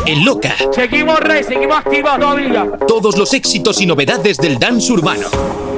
El Loca. Seguimos, Rey, seguimos activos todavía. Todos los éxitos y novedades del dance urbano.